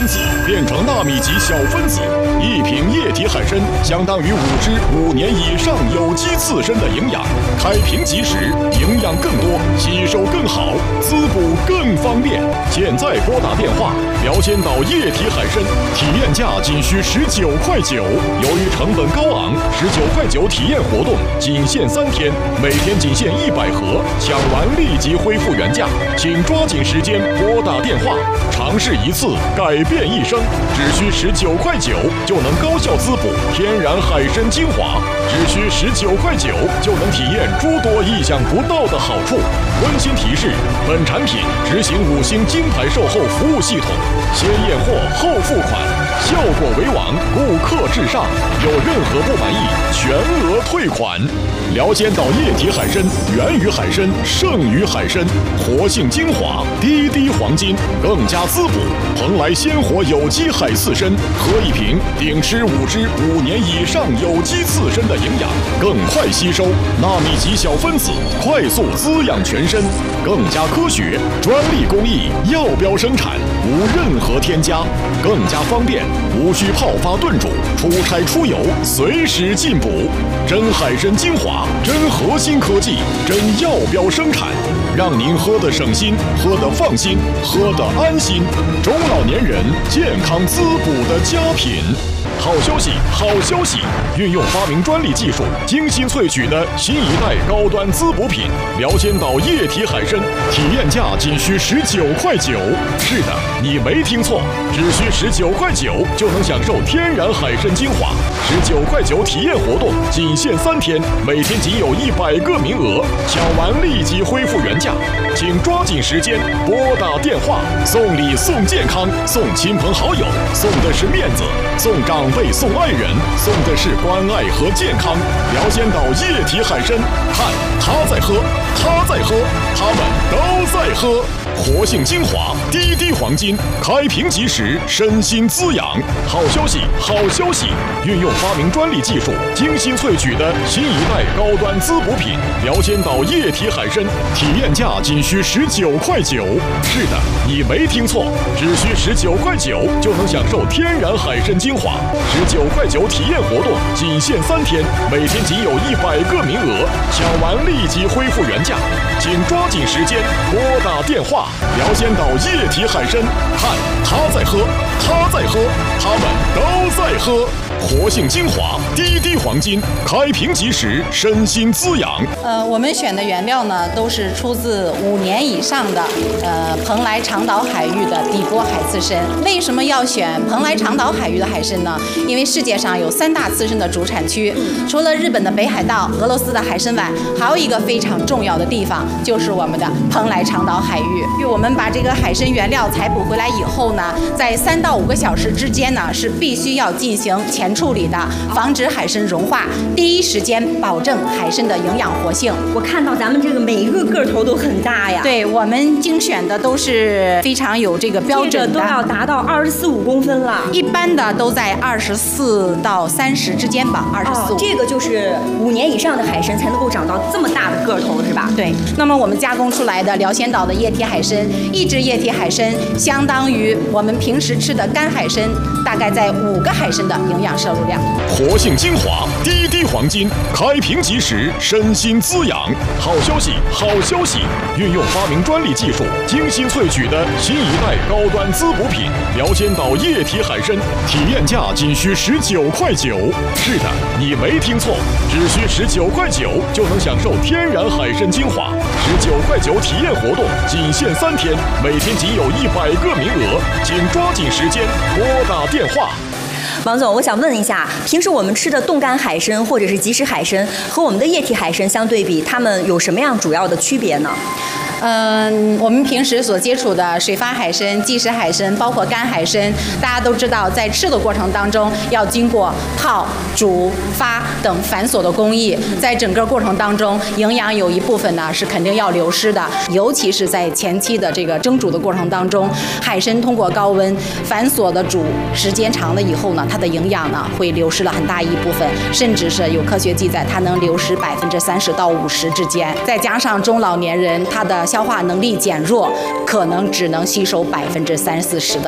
分子变成纳米级小分子。一瓶液体海参相当于5只5年以上有机刺身的营养。开瓶即食，营养更多，吸收更好，滋补更方便。现在拨打电话，辽仙岛液体海参体验价仅需19.9块。由于成本高昂，19.9块体验活动仅限3天，每天仅限100盒，抢完立即恢复原价。请抓紧时间拨打电话，尝试一次改变一生，只需19.9块就能高效滋补天然海参精华，只需19.9块就能体验诸多意想不到的好处。温馨提示：本产品执行5星金牌售后服务系统，先验货后付款，效果为王，顾客至上。有任何不满意，全额退款。辽仙岛液体海参源于海参，胜于海参，活性精华，滴滴黄金，更加滋补。蓬莱鲜活有机海刺参，喝一瓶顶吃5只5年以上有机刺参的营养，更快吸收纳米级小分子，快速滋养全身，更加科学，专利工艺，药标生产，无任何添加，更加方便，无需泡发炖煮，出差出游随时进补。真海参精华，真核心科技，真药标生产，让您喝得省心，喝得放心，喝得安心。中老年人健康滋补的佳品。好消息，好消息！运用发明专利技术，精心萃取的新一代高端滋补品——辽仙岛液体海参，体验价仅需19.9块。是的，你没听错，只需19.9块就能享受天然海参精华。19.9块体验活动仅限3天，每天仅有100个名额，抢完立即恢复原价。请抓紧时间拨打电话，送礼送健康，送亲朋好友，送的是面子，送长辈送爱人，送的是关爱和健康。辽仙岛液体海参，看他在喝，他在喝，他们都在喝。活性精华，滴滴黄金，开瓶即食，身心滋养。好消息，好消息！运用发明专利技术，精心萃取的新一代高端滋补品——辽仙岛液体海参，体验价仅需19.9块。是的，你没听错，只需19.9块就能享受天然海参精华。19.9块体验活动仅限3天，每天仅有100个名额，抢完立即恢复原价。请抓紧时间拨打电话。辽仙岛液体海参，看他在喝，他在喝，他们都在喝。活性精华，滴滴黄金，开瓶即食，身心滋养。 我们选的原料呢，都是出自5年以上的蓬莱长岛海域的底波海刺参。为什么要选蓬莱长岛海域的海参呢？因为世界上有3大刺参的主产区，除了日本的北海道、俄罗斯的海参崴，还有一个非常重要的地方，就是我们的蓬莱长岛海域。我们把这个海参原料采捕回来以后呢，在3到5个小时之间呢，是必须要进行前处理的，防止海参融化，第一时间保证海参的营养活性。 我看到咱们这个每一个个头都很大呀。 对，我们精选的都是非常有这个标准的， 这个都要达到24、5公分了。 一般的都在24到30之间吧，24、5。 这个就是5年以上的海参才能够长到这么大的个头，是吧？ 对。那么我们加工出来的辽仙岛的液体海参，一只液体海参相当于我们平时吃的干海参，大概在5个海参的营养摄入量。 活性精华，滴滴黄金，开瓶即食，身心滋养。好消息，好消息！运用发明专利技术，精心萃取的新一代高端滋补品——辽仙岛液体海参，体验价仅需19.9块。是的，你没听错，只需19.9块就能享受天然海参精华。19.9块体验活动仅限3天，每天仅有100个名额，请抓紧时间拨打电话。 王总，我想问一下，平时我们吃的冻干海参或者是即食海参和我们的液体海参相对比，它们有什么样主要的区别呢？ 我们平时所接触的水发海参、即食海参，包括干海参，大家都知道，在吃的过程当中要经过泡、煮、发等繁琐的工艺，在整个过程当中，营养有一部分呢是肯定要流失的，尤其是在前期的这个蒸煮的过程当中，海参通过高温繁琐的煮时间长了以后呢，它的营养呢会流失了很大一部分，甚至是有科学记载，它能流失30%到50%之间。再加上中老年人他的消化能力减弱，可能只能吸收30%、40%的